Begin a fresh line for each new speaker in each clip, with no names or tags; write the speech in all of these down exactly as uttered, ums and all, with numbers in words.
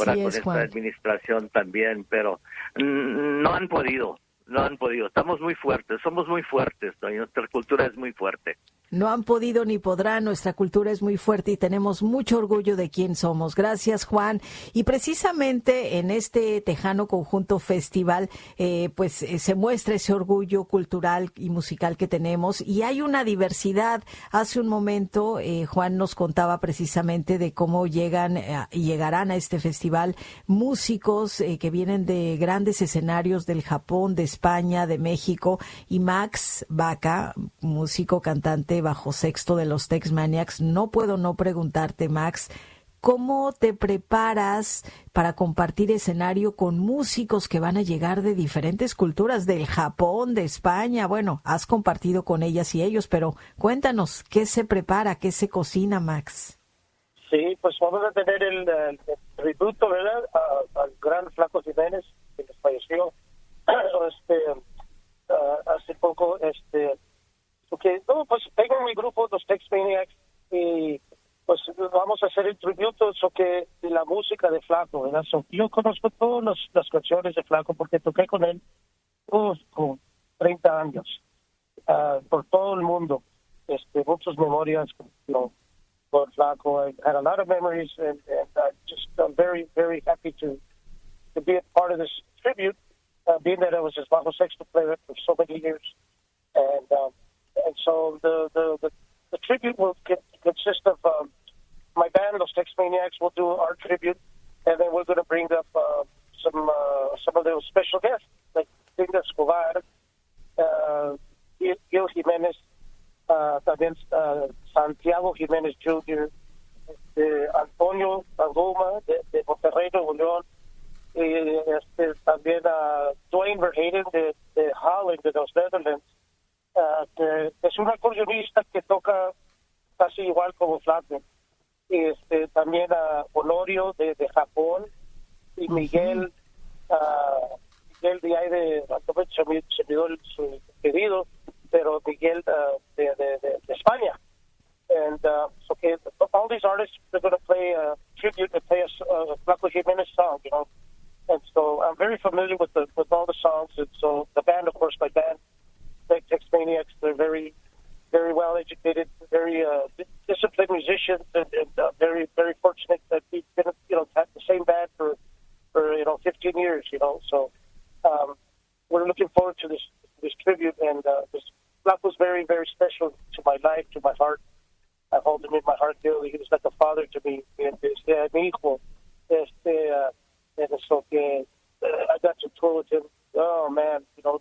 ahora con
es,
esta
Juan.
administración también, pero mm, no han podido, no han podido. Estamos muy fuertes, somos muy fuertes, ¿no? Y nuestra cultura es muy fuerte.
No han podido ni podrán, nuestra cultura es muy fuerte y tenemos mucho orgullo de quién somos. Gracias, Juan. Y precisamente en este Tejano Conjunto Festival, eh, pues eh, se muestra ese orgullo cultural y musical que tenemos y hay una diversidad. Hace un momento, eh, Juan nos contaba precisamente de cómo llegan eh, y llegarán a este festival músicos eh, que vienen de grandes escenarios del Japón, de España, de México, y Max Baca, músico, cantante bajo sexto de los Tex Maniacs. No puedo no preguntarte, Max, ¿cómo te preparas para compartir escenario con músicos que van a llegar de diferentes culturas, del Japón, de España? Bueno, has compartido con ellas y ellos, pero cuéntanos, ¿qué se prepara, qué se cocina, Max?
Sí, pues vamos a tener el, el, el tributo, ¿verdad?, a- al gran Flaco Jiménez, que nos falleció este, uh, hace poco, este, porque, no, pues tengo mi grupo, los Tex Maniacs, y pues vamos a hacer el tributo so que, de la música de Flaco, ¿verdad? So, yo conozco todas las, las canciones de Flaco porque toqué con él uh, con treinta años, uh, por todo el mundo, este, muchas memorias, you con Flaco. I had a lot of memories, and, and uh, just I'm very, very happy to to be a part of this tribute, uh, being that I was his bajo sexto player for so many years, and um, and so the the, the, the tribute will get, consist of um, my band, Los Tex Maniacs, will do our tribute, and then we're going to bring up uh, some uh, some of those special guests like Linda Escobar, uh, Gil Gil Jimenez, uh, también uh, Santiago Jimenez Junior, este, Antonio Angoma de, de Monterrey, Nuevo León, y este, también a uh, Dwayne Verheyden de, de Holland, de los Netherlands, uh, que es un acordeonista que toca casi igual como Flaco. Y este, también a Honorio de, de Japón, y Miguel, uh, Miguel de ahí de, se me, se me dio el, su pedido, pero Miguel uh, de, de, de, de España. And uh, so, okay, all these artists, they're going to play a tribute and play a, a Flaco Jimenez song, you know. And so I'm very familiar with the with all the songs. And so the band, of course, my band, Tex Maniacs, they're very, very well educated, very uh, disciplined musicians, and, and uh, very, very fortunate that we've been, you know, had the same band for, for you know, fifteen years, you know. So um, we're looking forward to this this tribute, and uh, this Flaco was very, very special to my life, to my heart. I hold him in my heart dearly. He was like a father to me. And este, mi hijo, este, uh, and so que uh, I got to tour with him. Oh man, you know,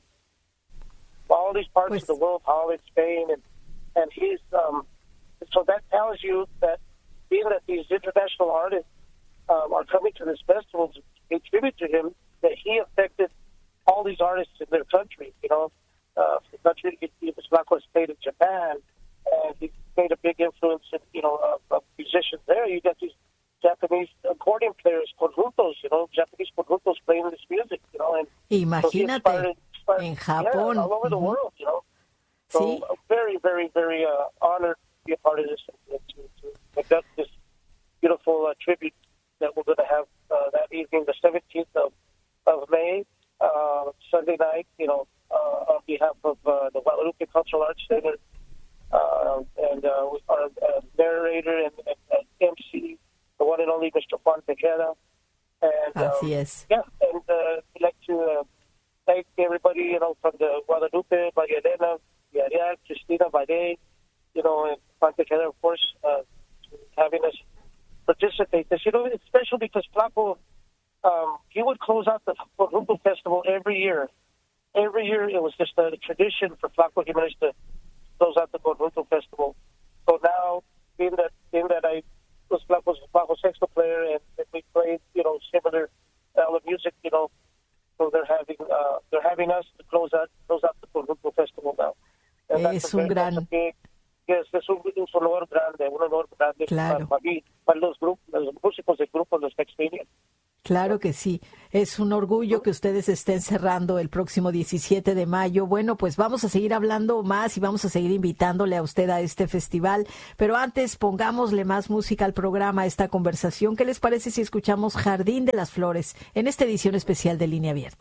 all these parts
pues,
of the world, Holland, Spain, and and he's um. So that tells you that being that these international artists um, are coming to this festival to pay tribute to him, that he affected all these artists in their country. You know, uh, the country he was Flaco stayed in Japan, and he made a big influence in, you know, of, of musicians there. You got these Japanese accordion players, conjuntos, you know, Japanese conjuntos playing this music, you know, and
imagínate,
so inspired, inspired,
en Japón,
yeah, all over the
uh-huh.
world, you know. So
sí.
I'm very, very, very uh, honored to be a part of this and to, to conduct this beautiful uh, tribute that we're going to have uh, that evening, the seventeenth of, of May, uh, Sunday night, you know, uh, on behalf of uh, the Guadalupe Cultural Arts Center, uh, and uh, our uh, narrator and, and, and M C, the one and only Mister Juan Tejeda. And,
Así
um,
es.
Yeah, and uh, we'd like to uh, thank everybody, you know, from the Guadalupe, Maria Elena, Villarreal, Cristina Valle, you know, and Juan Tejeda, of course, uh, having us participate. This, you know, it's special because Flaco, um, he would close out the Conjunto Festival every year. Every year it was just a tradition for Flaco Jimenez to close out the Conjunto Festival. So now, being that being that I was Flaco's bajo sexto player, and, and we played, you know, similar style of music, you know, so they're having uh, they're having us to close out close out the Conjunto Festival now. And
Es
that's a
un
big,
gran...
that's a big, yes, es un, un honor grande, un honor grande
Claro.
para mí, para los grupos, los músicos del grupo, los Tex Maniacs.
Claro que sí. Es un orgullo que ustedes estén cerrando el próximo diecisiete de mayo. Bueno, pues vamos a seguir hablando más y vamos a seguir invitándole a usted a este festival. Pero antes, pongámosle más música al programa, a esta conversación. ¿Qué les parece si escuchamos Jardín de las Flores en esta edición especial de Línea Abierta?